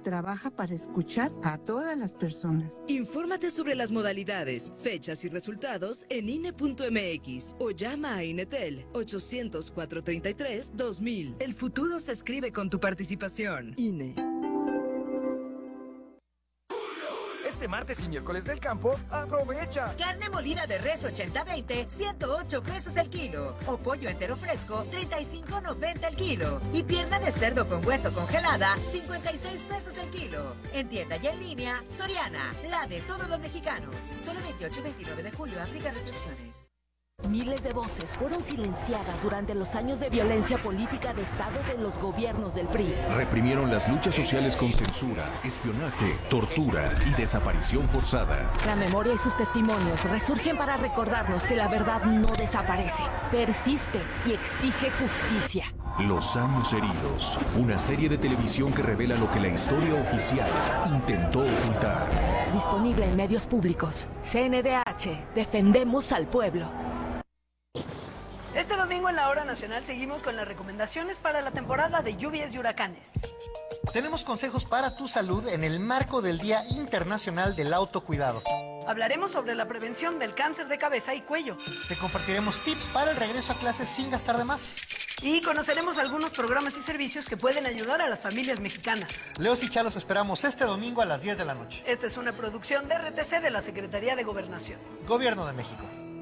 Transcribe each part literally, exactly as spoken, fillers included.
trabaja para escuchar a todas las personas. Infórmate sobre las modalidades, fechas y resultados en I N E punto M X o llama a Inetel ochocientos, cuatrocientos treinta y tres, dos mil. El futuro se escribe con tu participación. I N E. Este martes y miércoles del campo, aprovecha. Carne molida de res ochenta veinte, ciento ocho pesos el kilo. O pollo entero fresco, treinta y cinco noventa el kilo. Y pierna de cerdo con hueso congelada, cincuenta y seis pesos el kilo. En tienda y en línea, Soriana, la de todos los mexicanos. Solo veintiocho y veintinueve de julio, aplica restricciones. Miles de voces fueron silenciadas durante los años de violencia política de Estado de los gobiernos del P R I. Reprimieron las luchas sociales con censura, espionaje, tortura y desaparición forzada. La memoria y sus testimonios resurgen para recordarnos que la verdad no desaparece, persiste y exige justicia. Los años heridos, una serie de televisión que revela lo que la historia oficial intentó ocultar. Disponible en medios públicos. C N D H, defendemos al pueblo. Este domingo en la Hora Nacional seguimos con las recomendaciones para la temporada de lluvias y huracanes. Tenemos consejos para tu salud en el marco del Día Internacional del Autocuidado. Hablaremos sobre la prevención del cáncer de cabeza y cuello. Te compartiremos tips para el regreso a clases sin gastar de más. Y conoceremos algunos programas y servicios que pueden ayudar a las familias mexicanas. Leos y Chalos esperamos este domingo a las diez de la noche. Esta es una producción de R T C de la Secretaría de Gobernación. Gobierno de México.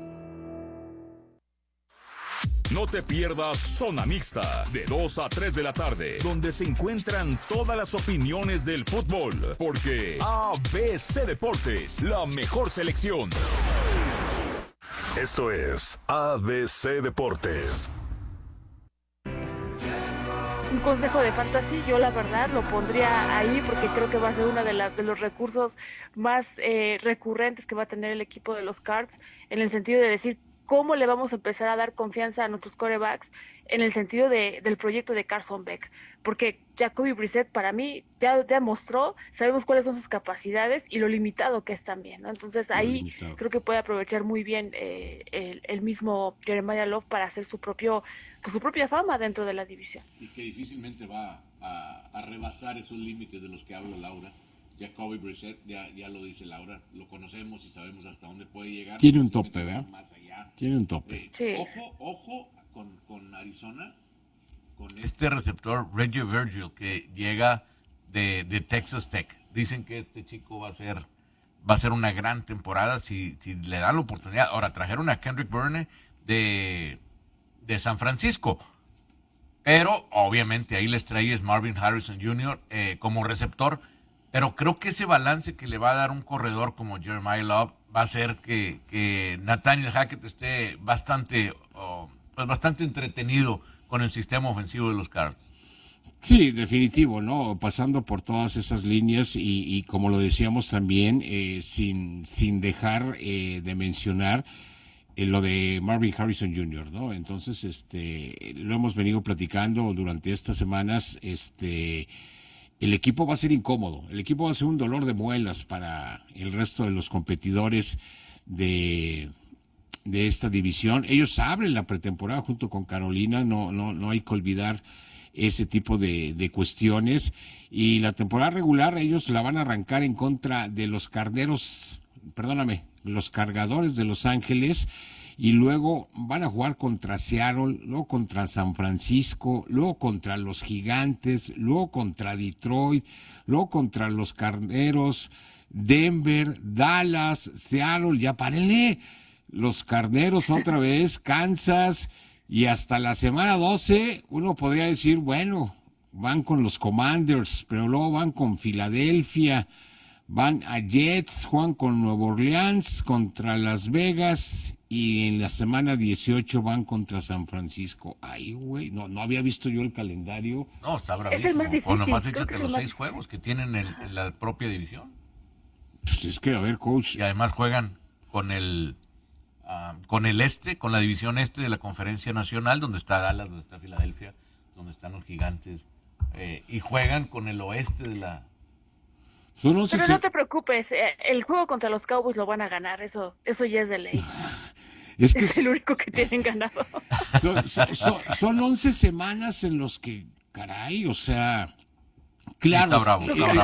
No te pierdas Zona Mixta, de dos a tres de la tarde, donde se encuentran todas las opiniones del fútbol, porque A B C Deportes, la mejor selección. Esto es A B C Deportes. Un consejo de fantasy, yo la verdad lo pondría ahí porque creo que va a ser uno de, la, de los recursos más eh, recurrentes que va a tener el equipo de los Cards, en el sentido de decir cómo le vamos a empezar a dar confianza a nuestros quarterbacks en el sentido de, del proyecto de Carson Beck, porque Jacoby Brissett para mí ya demostró, sabemos cuáles son sus capacidades y lo limitado que es también, ¿no? Entonces ahí creo que puede aprovechar muy bien eh, el, el mismo Jeremiah Love para hacer su propio pues, su propia fama dentro de la división. Y que difícilmente va a, a rebasar esos límites de los que habla Laura. Jacoby Brissett, ya, ya lo dice Laura, lo conocemos y sabemos hasta dónde puede llegar. Tiene un tope, ¿verdad? Más allá. Tiene un tope. Eh, sí. Ojo, ojo con, con Arizona, con este receptor, Reggie Virgil, que llega de, de Texas Tech. Dicen que este chico va a ser va a ser una gran temporada si, si le dan la oportunidad. Ahora, trajeron a Kendrick Bourne de, de San Francisco, pero obviamente ahí les traes Marvin Harrison junior eh, como receptor. Pero creo que ese balance que le va a dar un corredor como Jeremiah Love va a hacer que, que Nathaniel Hackett esté bastante, oh, pues bastante entretenido con el sistema ofensivo de los Cards. Sí, definitivo, ¿no? Pasando por todas esas líneas y, y como lo decíamos también, eh, sin, sin dejar eh, de mencionar eh, lo de Marvin Harrison junior, ¿no? Entonces, este, lo hemos venido platicando durante estas semanas, este... El equipo va a ser incómodo, el equipo va a ser un dolor de muelas para el resto de los competidores de, de esta división. Ellos abren la pretemporada junto con Carolina, no, no, no hay que olvidar ese tipo de, de cuestiones. Y la temporada regular ellos la van a arrancar en contra de los carneros, perdóname, los Cargadores de Los Ángeles. Y luego van a jugar contra Seattle, luego contra San Francisco, luego contra los Gigantes, luego contra Detroit, luego contra los Carneros, Denver, Dallas, Seattle, ya párenle, los Carneros otra vez, Kansas, y hasta la semana doce uno podría decir, bueno, van con los Commanders, pero luego van con Filadelfia, van a Jets, juegan con Nueva Orleans, contra Las Vegas, y en la semana dieciocho van contra San Francisco. Ay, güey, no, no había visto yo el calendario. No, está bravísimo. Es el más difícil. O nomás échate que los más... seis juegos que tienen el, en la propia división. Pues es que, a ver, coach. Y además juegan con el uh, con el este, con la división este de la Conferencia Nacional, donde está Dallas, donde está Filadelfia, donde están los Gigantes, eh, y juegan con el oeste de la... Pero no te preocupes, el juego contra los Cowboys lo van a ganar, eso eso ya es de ley. Es que es el único que tienen ganado. Son, son, son, son once semanas en los que, caray, o sea, claro. Está bravo, está eh, bravo.